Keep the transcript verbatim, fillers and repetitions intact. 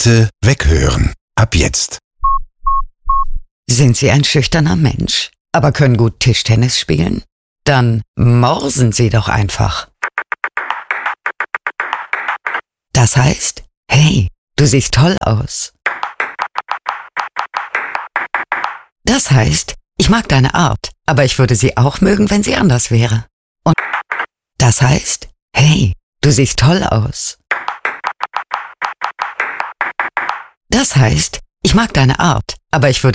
Bitte weghören. Ab jetzt. Sind Sie ein schüchterner Mensch, aber können gut Tischtennis spielen? Dann morsen Sie doch einfach. Das heißt, hey, du siehst toll aus. Das heißt, ich mag deine Art, aber ich würde sie auch mögen, wenn sie anders wäre. Und das heißt, hey, du siehst toll aus. Das heißt, ich mag deine Art, aber ich würde